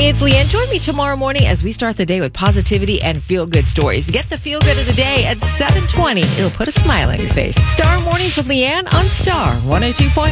Hey, it's Leanne. Join me tomorrow morning as we start the day with positivity and feel-good stories. Get the feel-good of the day at 7:20. It'll put a smile on your face. Star Mornings with Leanne on Star 102.1.